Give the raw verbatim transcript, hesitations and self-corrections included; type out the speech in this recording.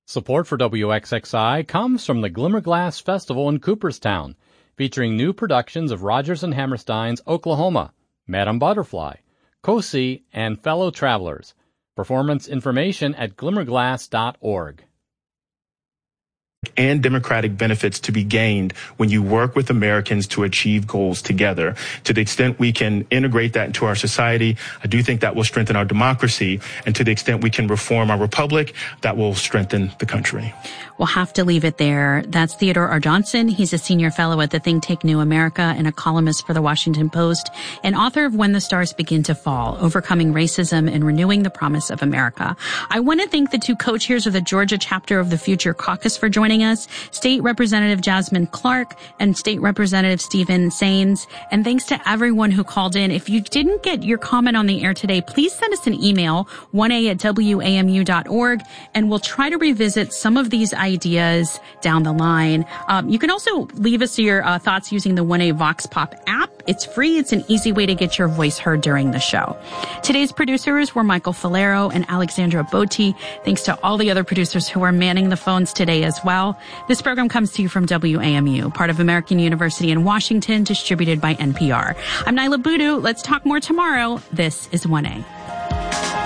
Support for W X X I comes from the Glimmerglass Festival in Cooperstown, featuring new productions of Rodgers and Hammerstein's Oklahoma, Madame Butterfly, Cosi, and Fellow Travelers. Performance information at glimmerglass dot org. And democratic benefits to be gained when you work with Americans to achieve goals together. To the extent we can integrate that into our society, I do think that will strengthen our democracy. And to the extent we can reform our republic, that will strengthen the country. We'll have to leave it there. That's Theodore R. Johnson. He's a senior fellow at the think tank New America and a columnist for the Washington Post and author of When the Stars Begin to Fall, Overcoming Racism and Renewing the Promise of America. I want to thank the two co-chairs of the Georgia chapter of the Future Caucus for joining us, State Representative Jasmine Clark and State Representative Stephen Sains. And thanks to everyone who called in. If you didn't get your comment on the air today, please send us an email, one a at w a m u dot org, and we'll try to revisit some of these ideas down the line. Um, you can also leave us your uh, thoughts using the one A Vox Pop app. It's free. It's an easy way to get your voice heard during the show. Today's producers were Michael Falero and Alexandra Botti. Thanks to all the other producers who are manning the phones today as well. This program comes to you from W A M U, part of American University in Washington, distributed by N P R. I'm Nyla Boodoo. Let's talk more tomorrow. This is one A.